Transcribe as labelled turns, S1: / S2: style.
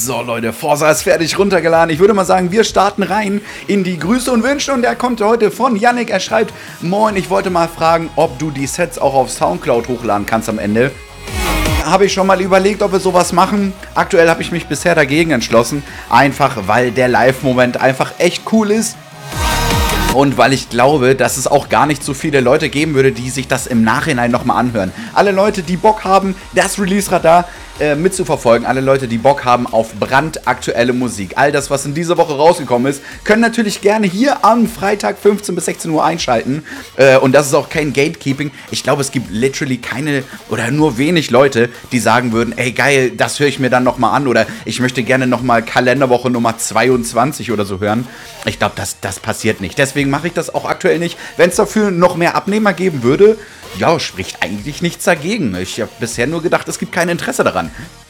S1: So Leute, Forza ist fertig runtergeladen. Ich würde mal sagen, wir starten rein in die Grüße und Wünsche. Und der kommt heute von Yannick. Er schreibt: Moin, ich wollte mal fragen, ob du die Sets auch auf Soundcloud hochladen kannst am Ende. Habe ich schon mal überlegt, ob wir sowas machen. Aktuell habe ich mich bisher dagegen entschlossen. Einfach, weil der Live-Moment einfach echt cool ist. Und weil ich glaube, dass es auch gar nicht so viele Leute geben würde, die sich das im Nachhinein nochmal anhören. Alle Leute, die Bock haben, das Release-Radar mitzuverfolgen, alle Leute, die Bock haben auf brandaktuelle Musik, all das, was in dieser Woche rausgekommen ist, können natürlich gerne hier am Freitag 15 bis 16 Uhr einschalten. Und das ist auch kein Gatekeeping. Ich glaube, es gibt literally keine oder nur wenig Leute, die sagen würden, ey geil, das höre ich mir dann nochmal an oder ich möchte gerne nochmal Kalenderwoche Nummer 22 oder so hören. Ich glaube, das passiert nicht. Deswegen mache ich das auch aktuell nicht. Wenn es dafür noch mehr Abnehmer geben würde, ja, spricht eigentlich nichts dagegen. Ich habe bisher nur gedacht, es gibt kein Interesse daran.